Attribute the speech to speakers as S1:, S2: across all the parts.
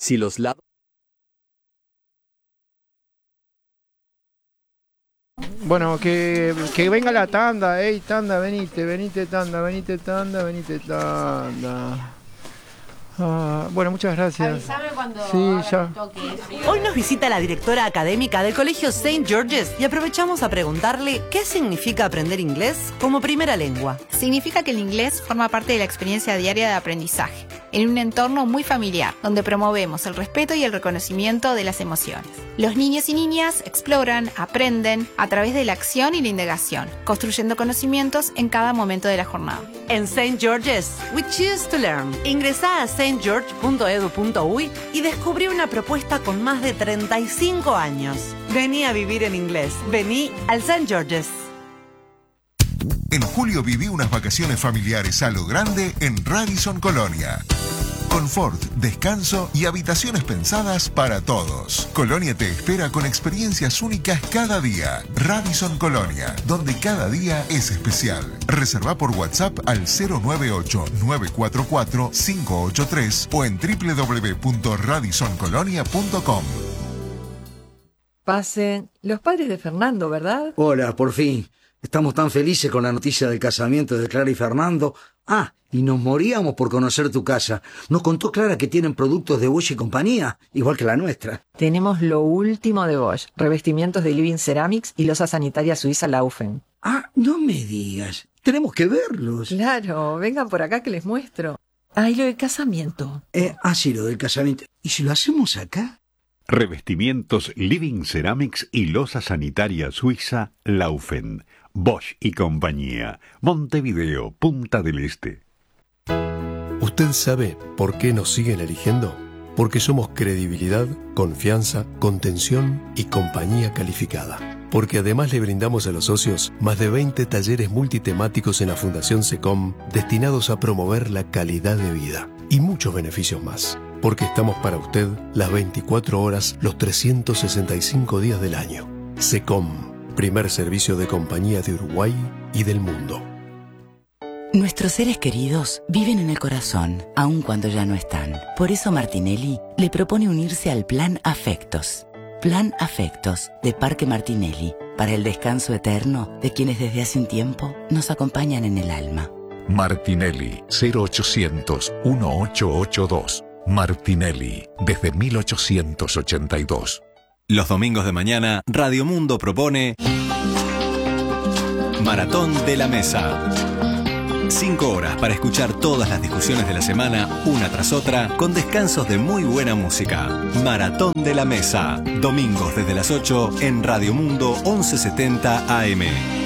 S1: Si los lados...
S2: Bueno, que venga la tanda, tanda, venite tanda. Bueno, muchas gracias.
S3: Avísame cuando
S2: sí, ya.
S3: toque.
S4: Hoy nos visita la directora académica del Colegio St. George's y aprovechamos a preguntarle qué significa aprender inglés como primera lengua.
S5: Significa que el inglés forma parte de la experiencia diaria de aprendizaje, en un entorno muy familiar, donde promovemos el respeto y el reconocimiento de las emociones. Los niños y niñas exploran, aprenden a través de la acción y la indagación, construyendo conocimientos en cada momento de la jornada.
S4: En St. George's, we choose to learn. Ingresá a stgeorge.edu.uy y descubrí una propuesta con más de 35 años. Vení a vivir en inglés. Vení al St. George's.
S6: En julio viví unas vacaciones familiares a lo grande en Radisson Colonia. Confort, descanso y habitaciones pensadas para todos. Colonia te espera con experiencias únicas cada día. Radisson Colonia, donde cada día es especial. Reserva por WhatsApp al 098-944-583 o en www.radissoncolonia.com.
S7: Pasen. Los padres de Fernando, ¿verdad?
S8: Hola, por fin. Estamos tan felices con la noticia del casamiento de Clara y Fernando. Y nos moríamos por conocer tu casa. Nos contó Clara que tienen productos de Bosch y compañía, igual que la nuestra.
S7: Tenemos lo último de Bosch, revestimientos de Living Ceramics y losa sanitaria suiza Laufen.
S8: No me digas. Tenemos que verlos.
S7: Claro, vengan por acá que les muestro. Y lo del casamiento.
S8: Sí, lo del casamiento. ¿Y si lo hacemos acá?
S9: Revestimientos Living Ceramics y losa sanitaria suiza Laufen. Bosch y compañía. Montevideo, Punta del Este.
S10: ¿Usted sabe por qué nos siguen eligiendo? Porque somos credibilidad, confianza, contención y compañía calificada. Porque además le brindamos a los socios más de 20 talleres multitemáticos en la Fundación SECOM destinados a promover la calidad de vida y muchos beneficios más. Porque estamos para usted las 24 horas, los 365 días del año. SECOM, primer servicio de compañía de Uruguay y del mundo.
S11: Nuestros seres queridos viven en el corazón, aun cuando ya no están. Por eso Martinelli le propone unirse al Plan Afectos. Plan Afectos de Parque Martinelli, para el descanso eterno de quienes desde hace un tiempo nos acompañan en el alma.
S12: Martinelli, 0800-1882. Martinelli, desde 1882.
S13: Los domingos de mañana, Radio Mundo propone Maratón de la Mesa. 5 horas para escuchar todas las discusiones de la semana, una tras otra, con descansos de muy buena música. Maratón de la Mesa. Domingos desde las 8 en Radio Mundo 1170 AM.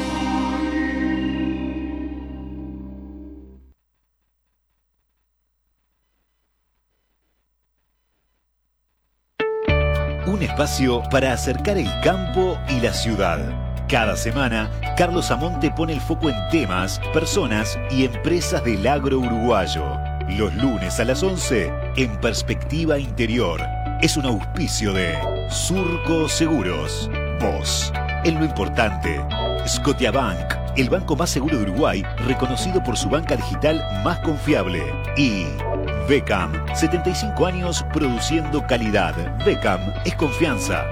S14: Un espacio para acercar el campo y la ciudad. Cada semana, Carlos Amonte pone el foco en temas, personas y empresas del agro uruguayo. Los lunes a las 11, en Perspectiva Interior. Es un auspicio de Surco Seguros. Vos, en lo importante. Scotiabank, el banco más seguro de Uruguay, reconocido por su banca digital más confiable. Y Beckham, 75 años produciendo calidad. Beckham es confianza.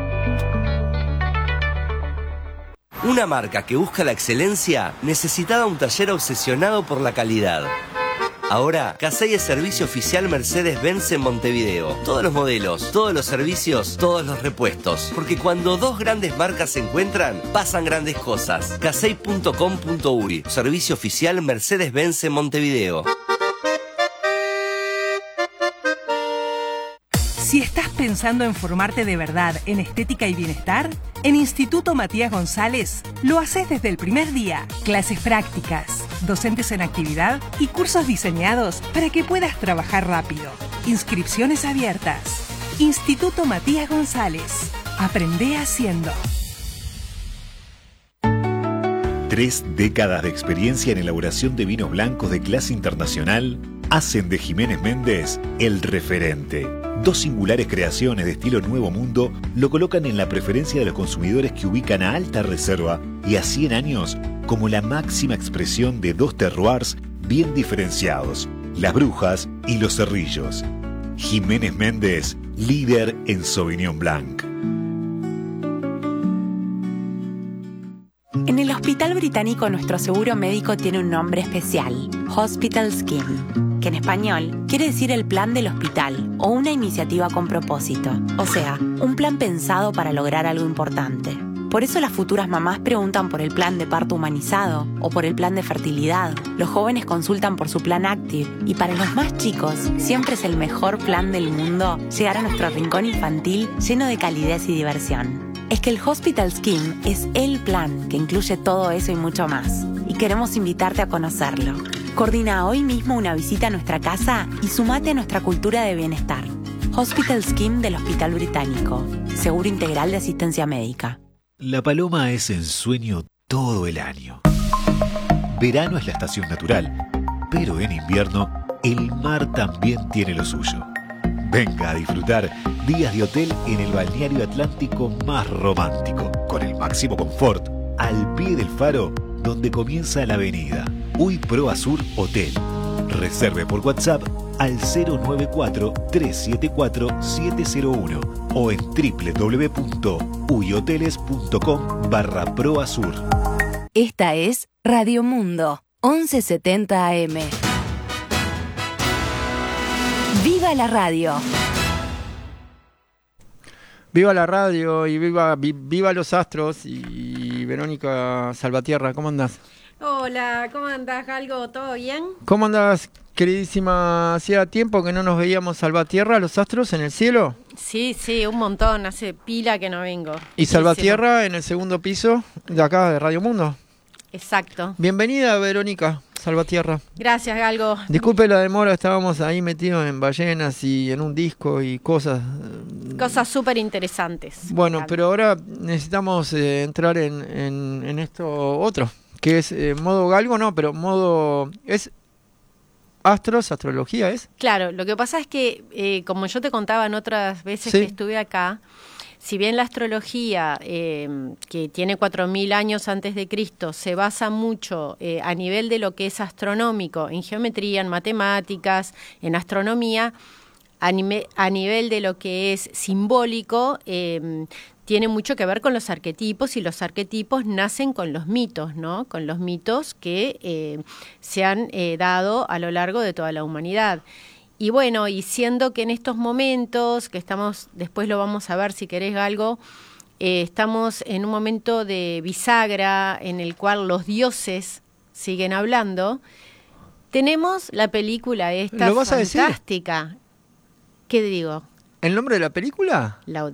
S15: Una marca que busca la excelencia necesitaba un taller obsesionado por la calidad. Ahora, Casey es servicio oficial Mercedes-Benz en Montevideo. Todos los modelos, todos los servicios, todos los repuestos. Porque cuando dos grandes marcas se encuentran, pasan grandes cosas. Casey.com.uy, servicio oficial Mercedes-Benz en Montevideo.
S16: Si estás pensando en formarte de verdad en estética y bienestar, en Instituto Matías González lo haces desde el primer día. Clases prácticas, docentes en actividad y cursos diseñados para que puedas trabajar rápido. Inscripciones abiertas. Instituto Matías González. Aprende haciendo.
S14: 3 décadas de experiencia en elaboración de vinos blancos de clase internacional hacen de Jiménez Méndez el referente. 2 singulares creaciones de estilo Nuevo Mundo lo colocan en la preferencia de los consumidores que ubican a Alta Reserva y a 100 años como la máxima expresión de 2 terroirs bien diferenciados, Las Brujas y Los Cerrillos. Jiménez Méndez, líder en Sauvignon Blanc.
S1: En el Hospital Británico nuestro seguro médico tiene un nombre especial, Hospital Scheme, que en español quiere decir el plan del hospital o una iniciativa con propósito, o sea, un plan pensado para lograr algo importante. Por eso las futuras mamás preguntan por el plan de parto humanizado o por el plan de fertilidad. Los jóvenes consultan por su plan Active y para los más chicos siempre es el mejor plan del mundo llegar a nuestro rincón infantil lleno de calidez y diversión. Es que el Hospital Scheme es el plan que incluye todo eso y mucho más. Y queremos invitarte a conocerlo. Coordina hoy mismo una visita a nuestra casa y sumate a nuestra cultura de bienestar. Hospital Scheme del Hospital Británico. Seguro integral de asistencia médica.
S14: La paloma es ensueño todo el año. Verano es la estación natural, pero en invierno el mar también tiene lo suyo. Venga a disfrutar días de hotel en el balneario atlántico más romántico, con el máximo confort, al pie del faro, donde comienza la avenida. Huy Proa Sur Hotel. Reserve por WhatsApp al 094-374-701 o en www.uyhoteles.com/proasur.
S3: Esta es Radio Mundo, 1170 AM. ¡Viva la radio!
S2: Viva la radio y viva los astros. Y Verónica Salvatierra, ¿cómo andás?
S17: Hola, ¿cómo andás, Galgo? ¿Todo bien?
S2: ¿Cómo andás, queridísima? ¿Hacía tiempo que no nos veíamos Salvatierra, los astros en el cielo?
S17: Sí, un montón, hace pila que no vengo.
S2: ¿Y Salvatierra en el segundo piso de acá de Radio Mundo?
S17: Exacto.
S2: Bienvenida, Verónica Salvatierra.
S17: Gracias, Galgo.
S2: Disculpe la demora, estábamos ahí metidos en ballenas y en un disco y cosas.
S17: Cosas súper interesantes.
S2: Bueno,
S17: Galgo.
S2: pero ahora necesitamos entrar en esto otro, que es modo Galgo, no, pero modo... es astrología, ¿es?
S17: Claro, lo que pasa es que, como yo te contaba en otras veces
S2: Sí.
S17: que estuve acá, si bien la astrología, que tiene 4.000 años antes de Cristo, se basa mucho a nivel de lo que es astronómico, en geometría, en matemáticas, en astronomía, a nivel de lo que es simbólico, tiene mucho que ver con los arquetipos, y los arquetipos nacen con los mitos, ¿no? Con los mitos que se han dado a lo largo de toda la humanidad. Y bueno, y siendo que en estos momentos, que estamos, después lo vamos a ver si querés algo, estamos en un momento de bisagra en el cual los dioses siguen hablando, tenemos la película esta
S2: ¿Lo vas a decir?
S17: fantástica. ¿Qué digo?
S2: ¿El nombre de la película?